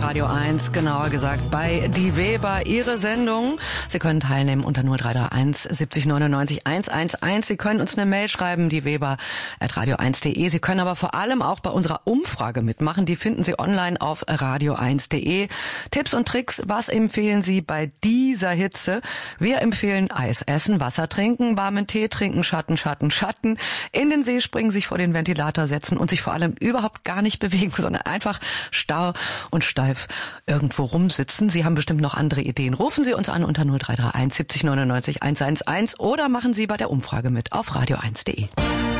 Radio 1, genauer gesagt bei Die Weber, Ihre Sendung. Sie können teilnehmen unter 0331 70 99 111. Sie können uns eine Mail schreiben, dieweber@radio1.de. Sie können aber vor allem auch bei unserer Umfrage mitmachen. Die finden Sie online auf radio1.de. Tipps und Tricks, was empfehlen Sie bei dieser Hitze? Wir empfehlen Eis essen, Wasser trinken, warmen Tee trinken, Schatten, in den See springen, sich vor den Ventilator setzen und sich vor allem überhaupt gar nicht bewegen, sondern einfach starr und steif irgendwo rumsitzen. Sie haben bestimmt noch andere Ideen. Rufen Sie uns an unter 0331 70 99 111 oder machen Sie bei der Umfrage mit auf radio1.de.